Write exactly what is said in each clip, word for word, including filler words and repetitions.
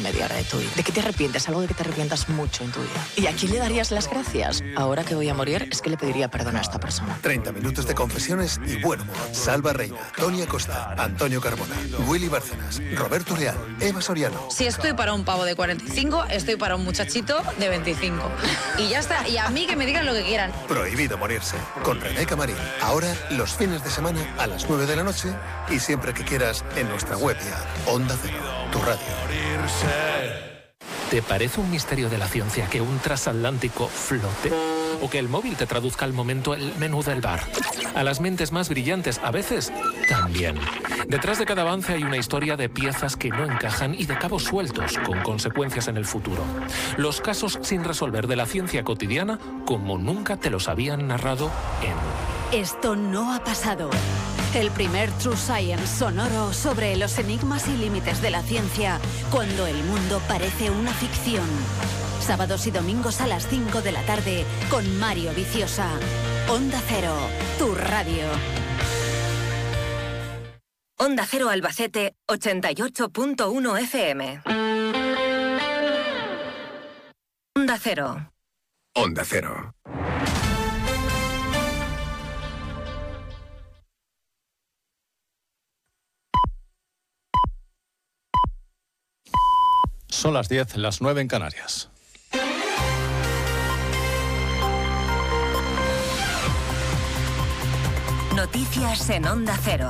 media hora de tu vida? ¿De qué te arrepientes? Algo de que te arrepientas mucho en tu vida. ¿Y a quién le darías las gracias? Ahora que voy a morir, es que le pediría perdón a esta persona. treinta minutos de confesiones y buen humor. Salva Reina, Tony Acosta, Antonio Carmona, Willy Bárcenas, Roberto Leal, Eva Soriano. Si estoy para un pavo de cuarenta y cinco, estoy para un muchachito de veinticinco. Y ya está. Y a mí que me digan lo que quieran. Prohibido morirse. Con Rebeca Marín. Ahora, los fines de semana a las nueve de la noche y siempre que quieras en nuestra web y app. Onda Cero, tu radio. ¿Te parece un misterio de la ciencia que un transatlántico flote? ¿O que el móvil te traduzca al momento el menú del bar? A las mentes más brillantes, a veces, también. Detrás de cada avance hay una historia de piezas que no encajan y de cabos sueltos, con consecuencias en el futuro. Los casos sin resolver de la ciencia cotidiana, como nunca te los habían narrado en... Esto no ha pasado. El primer True Science sonoro sobre los enigmas y límites de la ciencia cuando el mundo parece una ficción. Sábados y domingos a las cinco de la tarde con Mario Viciosa. Onda Cero, tu radio. Onda Cero Albacete, ochenta y ocho punto uno F M. Onda Cero. Onda Cero. Son las diez, las nueve en Canarias. Noticias en Onda Cero.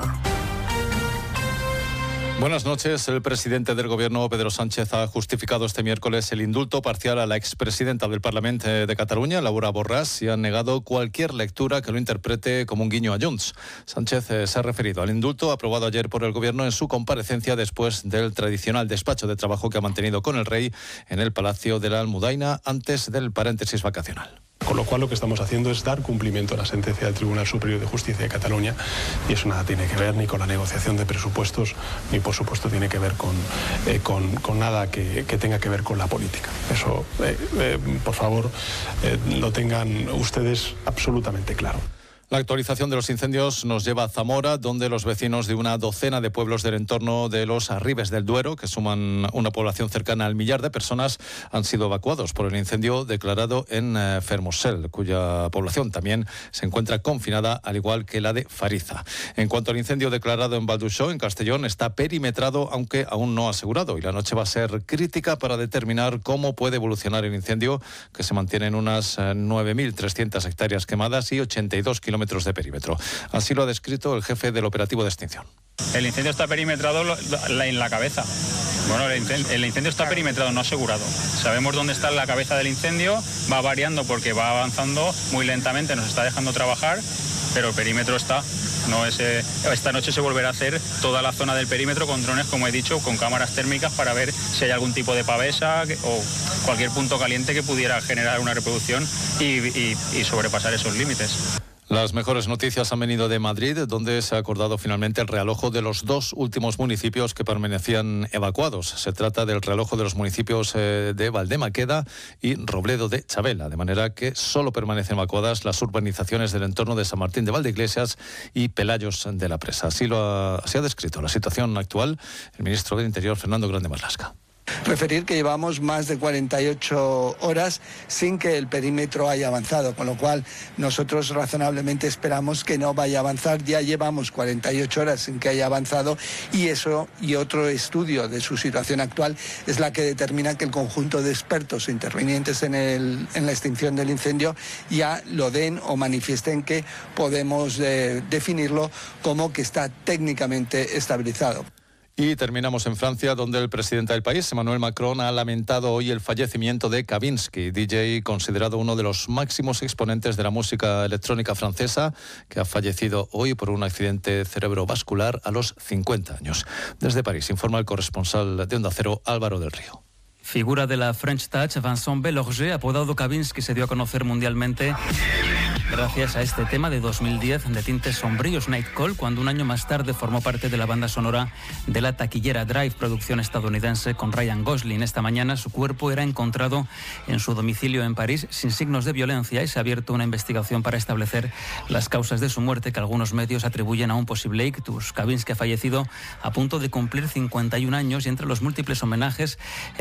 Buenas noches. El presidente del Gobierno, Pedro Sánchez, ha justificado este miércoles el indulto parcial a la expresidenta del Parlamento de Cataluña, Laura Borràs, y ha negado cualquier lectura que lo interprete como un guiño a Junts. Sánchez eh, se ha referido al indulto aprobado ayer por el Gobierno en su comparecencia después del tradicional despacho de trabajo que ha mantenido con el rey en el Palacio de la Almudaina antes del paréntesis vacacional. Con lo cual lo que estamos haciendo es dar cumplimiento a la sentencia del Tribunal Superior de Justicia de Cataluña y eso nada tiene que ver ni con la negociación de presupuestos ni por supuesto tiene que ver con, eh, con, con nada que, que tenga que ver con la política. Eso, eh, eh, por favor, eh, lo tengan ustedes absolutamente claro. La actualización de los incendios nos lleva a Zamora, donde los vecinos de una docena de pueblos del entorno de los Arribes del Duero, que suman una población cercana al millar de personas, han sido evacuados por el incendio declarado en eh, Fermosel, cuya población también se encuentra confinada, al igual que la de Fariza. En cuanto al incendio declarado en Valduxó, en Castellón, está perimetrado, aunque aún no asegurado, y la noche va a ser crítica para determinar cómo puede evolucionar el incendio, que se mantiene en unas eh, nueve mil trescientas hectáreas quemadas y ochenta y dos kilómetros de perímetro. Así lo ha descrito el jefe del operativo de extinción. El incendio está perimetrado en la cabeza. Bueno, el incendio, el incendio está perimetrado, no asegurado. Sabemos dónde está la cabeza del incendio, va variando porque va avanzando muy lentamente, nos está dejando trabajar, pero el perímetro está. No es, eh, esta noche se volverá a hacer toda la zona del perímetro con drones, como he dicho, con cámaras térmicas para ver si hay algún tipo de pavesa o cualquier punto caliente que pudiera generar una reproducción y, y, y sobrepasar esos límites. Las mejores noticias han venido de Madrid, donde se ha acordado finalmente el realojo de los dos últimos municipios que permanecían evacuados. Se trata del realojo de los municipios eh, de Valdemaqueda y Robledo de Chabela, de manera que solo permanecen evacuadas las urbanizaciones del entorno de San Martín de Valdeiglesias y Pelayos de la Presa. Así lo ha, así ha descrito la situación actual el ministro del Interior, Fernando Grande Marlaska. Referir que llevamos más de cuarenta y ocho horas sin que el perímetro haya avanzado, con lo cual nosotros razonablemente esperamos que no vaya a avanzar. Ya llevamos cuarenta y ocho horas sin que haya avanzado y eso y otro estudio de su situación actual es la que determina que el conjunto de expertos intervinientes en, el, en la extinción del incendio ya lo den o manifiesten que podemos eh, definirlo como que está técnicamente estabilizado. Y terminamos en Francia, donde el presidente del país, Emmanuel Macron, ha lamentado hoy el fallecimiento de Kavinsky, D J considerado uno de los máximos exponentes de la música electrónica francesa, que ha fallecido hoy por un accidente cerebrovascular a los cincuenta años. Desde París informa el corresponsal de Onda Cero, Álvaro del Río. Figura de la French Touch, Vincent Bellorger, apodado Kavinsky, se dio a conocer mundialmente gracias a este tema de dos mil diez de tintes sombríos, Night Call, cuando un año más tarde formó parte de la banda sonora de la taquillera Drive, producción estadounidense con Ryan Gosling. Esta mañana su cuerpo era encontrado en su domicilio en París sin signos de violencia y se ha abierto una investigación para establecer las causas de su muerte, que algunos medios atribuyen a un posible ictus. Kavinsky ha fallecido a punto de cumplir cincuenta y un años y entre los múltiples homenajes